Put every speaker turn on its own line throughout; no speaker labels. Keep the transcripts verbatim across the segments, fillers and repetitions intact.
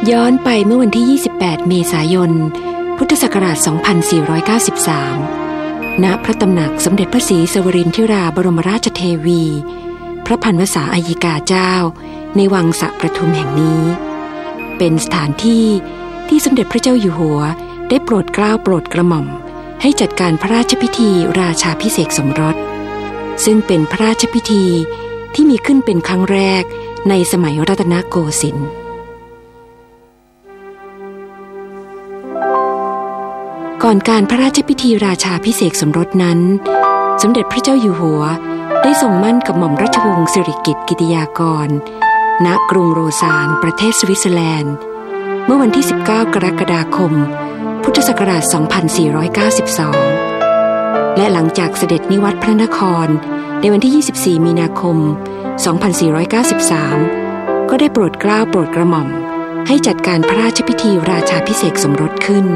ย้อนไปเมื่อวันที่ยี่สิบแปดเมษายนพุทธศักราชสองพันสี่ร้อยเก้าสิบสามณพระตำหนักสมเด็จพระศรีสวรินทราบรมราชเทวีพระพันวษาอัยยิกาเจ้าในวังสะประทุมแห่งนี้เป็นสถานที่ที่สมเด็จพระเจ้าอยู่หัวได้โปรดเกล้าโปรดกระหม่อมให้จัดการพระราชพิธีราชาภิเษกสมรสซึ่งเป็นพระราชพิธีที่มีขึ้นเป็นครั้งแรกในสมัยรัตนโกสินทร์ก่อนการพระราชพิธีราชาภิเษกสมรสนั้นสมเด็จพระเจ้าอยู่หัวได้ทรงมั่นกับหม่อมราชวงศ์สิริกิติ์กิติยากรณกรุงโรซานประเทศสวิตเซอร์แลนด์เมื่อวันที่สิบเก้ากรกฎาคมพุทธศักราชสองพันสี่ร้อยเก้าสิบสองและหลังจากเสด็จนิวัตรพระนครในวันที่ยี่สิบสี่มีนาคมสองพันสี่ร้อยเก้าสิบสามก็ได้โปรดเกล้าโปรดกระหม่อมให้จัดการพระราชพิธีราชาภิเษกสมรสขึ้น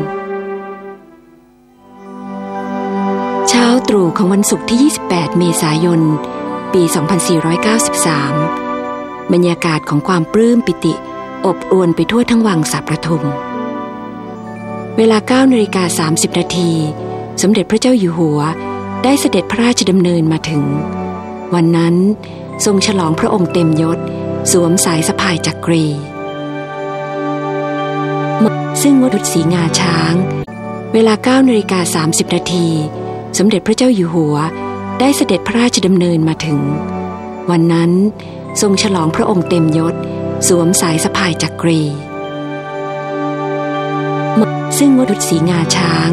เช้าตรู่ของวันศุกร์ที่ยี่สิบแปดเมษายนปีสองพันสี่ร้อยเก้าสิบสามบรรยากาศของความปลื้มปิติอบอวลไปทั่วทั้งวังสะประทุมเวลา เก้านาฬิกาสามสิบนาทีสมเด็จพระเจ้าอยู่หัวได้เสด็จพระราชดำเนินมาถึงวันนั้นทรงฉลองพระองค์เต็มยศสวมสายสะพายจักรีซึ่งงดดุจสีงาช้างเวลา เก้านาฬิกาสามสิบนาทีสมเด็จพระเจ้าอยู่หัวได้เสด็จพระราชดำเนินมาถึงวันนั้นทรงฉลองพระองค์เต็มยศสวมสายสะพายจักรีซึ่งงดดุจสีงาช้าง